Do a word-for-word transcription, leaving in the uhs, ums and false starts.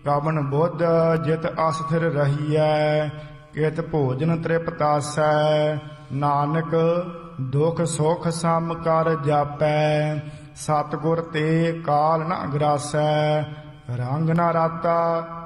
ਕਵਨ ਬੁੱਧ ਜਿਤ ਅਸਥਿਰ ਰਹੀਐ, ਕਿਤ ਭੋਜਨ ਤ੍ਰਿਪਤਾਸੈ। ਨਾਨਕ ਦੁਖ ਸੁਖ ਸਮ ਕਰ ਜਾਪੈ, ਸਤਿਗੁਰ ਤੇ ਕਾਲ ਨ ਗਰਾਸੈ। ਰੰਗ ਨ ਰਾਤਾ